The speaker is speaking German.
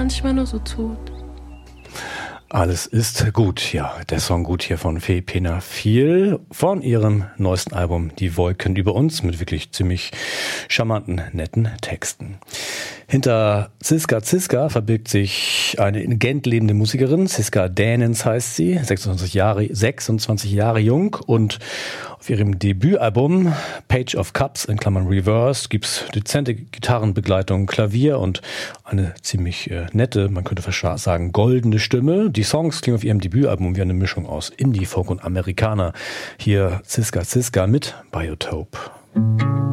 manchmal nur so tut. Alles ist gut, ja. Der Song Gut hier von Fee Penafiel von ihrem neuesten Album Die Wolken über uns mit wirklich ziemlich charmanten, netten Texten. Hinter Ziska Ziska verbirgt sich eine in Gent lebende Musikerin. Ziska Dänens heißt sie, 26 Jahre jung, und auf ihrem Debütalbum Page of Cups in Klammern Reverse gibt's dezente Gitarrenbegleitung, Klavier und eine ziemlich nette, man könnte fast sagen, goldene Stimme. Die Songs klingen auf ihrem Debütalbum wie eine Mischung aus Indie, Folk und Amerikaner. Hier Ziska Ziska mit Biotope.